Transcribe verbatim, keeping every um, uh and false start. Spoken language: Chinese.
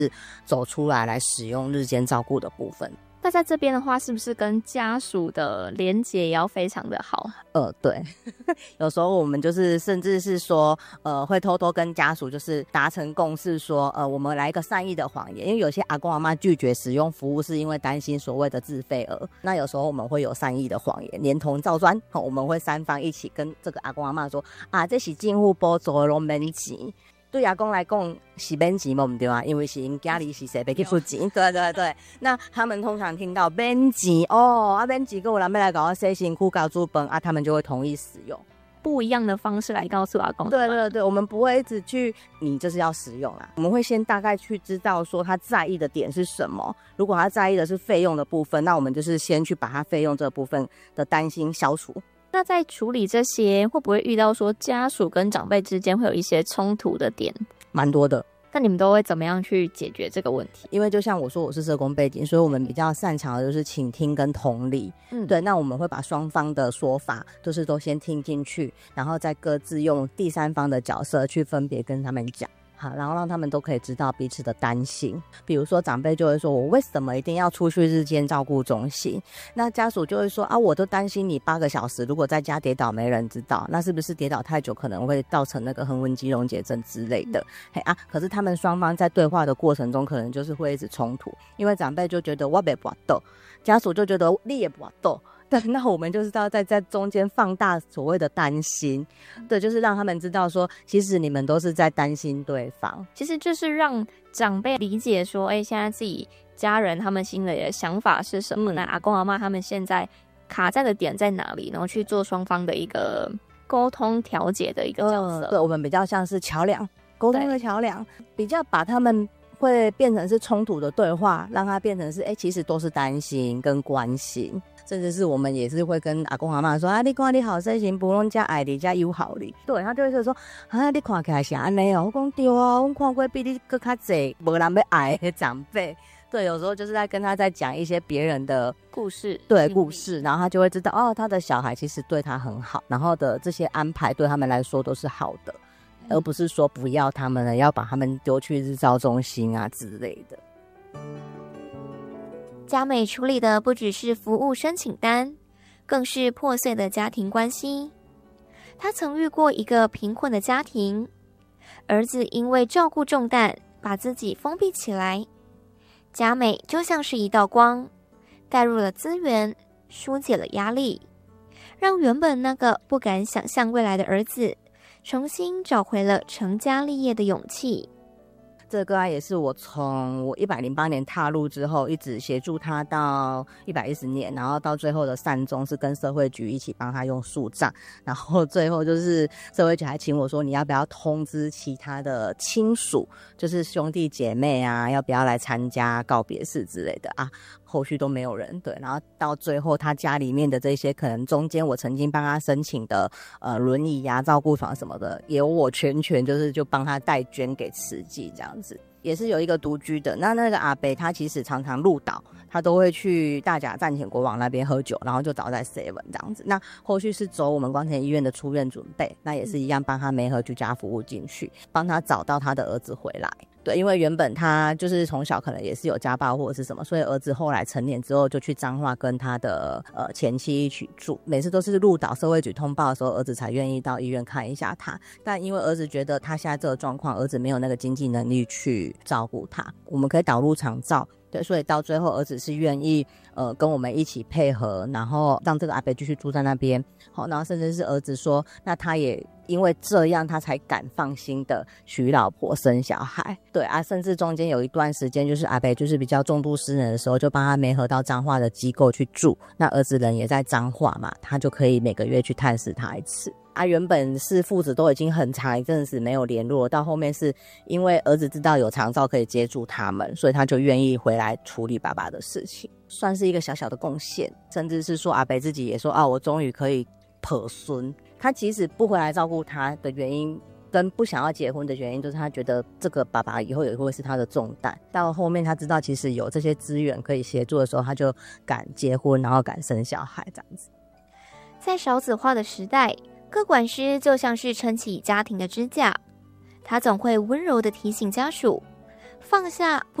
走出来来使用日间照顾的部分。 那在这边的话，是不是跟家属的连结也要非常的好？ 呃，对，有时候我们就是甚至是说，呃，会偷偷跟家属就是达成共识说，呃，我们来一个善意的谎言，因为有些阿公阿嬷拒绝使用服务是因为担心所谓的自费额，那有时候我们会有善意的谎言，连同照专，我们会三方一起跟这个阿公阿嬷说，啊，这是政府补助的都免钱。对阿公来讲是免钱嘛，对吧？因为是因家里是谁要去付钱，对对对。那他们通常听到免钱哦，啊免钱，跟我人要来搞我洗身躯、搞煮饭啊，他们就会同意使用。 不一样的方式来告诉阿公。 对对对，我们不会一直去你就是要使用啦，我们会先大概去知道说他在意的点是什么。如果他在意的是费用的部分，那我们就是先去把他费用这部分的担心消除。 那在处理这些，会不会遇到说家属跟长辈之间会有一些冲突的点？ 蛮多的。 那你们都会怎么样去解决这个问题？ 因为就像我说我是社工背景，所以我们比较擅长的就是倾听跟同理。嗯，对，那我们会把双方的说法就是都先听进去，然后再各自用第三方的角色去分别跟他们讲。好，然后让他们都可以知道彼此的担心。比如说长辈就会说，我为什么一定要出去日间照顾中心？那家属就会说啊，我都担心你八个小时如果在家跌倒没人知道，那是不是跌倒太久可能会造成那个横纹肌溶解症之类的。嘿啊，可是他们双方在对话的过程中可能就是会一直冲突，因为长辈就觉得我没办法，家属就觉得你也不法。对，那我们就是要在在中间放大所谓的担心，对，就是让他们知道说，其实你们都是在担心对方。 其实就是让长辈理解说，哎，现在自己家人他们心里的想法是什么，嗯、那阿公阿嬷他们现在卡在的点在哪里，然后去做双方的一个沟通调解的一个角色。 呃、对，我们比较像是桥梁，沟通的桥梁，比较把他们会变成是冲突的对话，让它变成是，哎，其实都是担心跟关心。甚至是我们也是会跟阿公阿嬷说啊，你看你好细心，不论加爱你加友好你，对，他就会说啊，你看起来是安尼哦，我讲对啊，我看过比你更较济没人要爱的长辈，对，有时候就是在跟他在讲一些别人的故事， 对故事，然后他就会知道哦，他的小孩其实对他很好，然后的这些安排对他们来说都是好的，而不是说不要他们了，要把他们丢去日照中心啊之类的。 佳美处理的不只是服务申请单，更是破碎的家庭关系。她曾遇过一个贫困的家庭，儿子因为照顾重担，把自己封闭起来。佳美就像是一道光，带入了资源，疏解了压力，让原本那个不敢想象未来的儿子，重新找回了成家立业的勇气。 这个个案也是我从我一百零八年踏入之后，一直协助他到一百一十年，然后到最后的善终是跟社会局一起帮他用树葬，然后最后就是社会局还请我说，你要不要通知其他的亲属，就是兄弟姐妹啊，要不要来参加告别式之类的啊？后续都没有人，对，然后到最后他家里面的这些可能中间我曾经帮他申请的呃轮椅啊、照顾房什么的，也由我全权就是就帮他代捐给慈济这样子。也是有一个独居的，那那个阿伯他其实常常鹿岛，他都会去大甲站前国王那边喝酒，然后就倒在 seven 这样子。那后续是走我们光田医院的出院准备，那也是一样帮他媒合居家服务进去，帮他找到他的儿子回来。对，因为原本他就是从小可能也是有家暴或者是什么，所以儿子后来成年之后就去彰化跟他的呃前妻一起住，每次都是鹿岛社会局通报的时候，儿子才愿意到医院看一下他。但因为儿子觉得他现在这个状况，儿子没有那个经济能力去照顾他，我们可以导入长照。对，所以到最后儿子是愿意呃跟我们一起配合，然后让这个阿伯继续住在那边。好，然后甚至是儿子说，那他也因为这样他才敢放心的娶老婆生小孩。对啊，甚至中间有一段时间就是阿伯就是比较重度失能的时候，就帮他媒合到彰化的机构去住，那儿子人也在彰化嘛，他就可以每个月去探视他一次。啊，原本是父子都已经很长一阵子没有联络，到后面是因为儿子知道有长照可以接住他们，所以他就愿意回来处理爸爸的事情，算是一个小小的贡献。甚至是说阿伯自己也说啊，我终于可以抱孙。他即使不回来照顾他的原因跟不想要结婚的原因，就是他觉得这个爸爸以后也会是他的重担。到后面他知道其实有这些资源可以协助的时候，他就敢结婚，然后敢生小孩这样子。 在少子化的时代，个管师就像是撑起家庭的支架，他总会温柔地提醒家属， 放下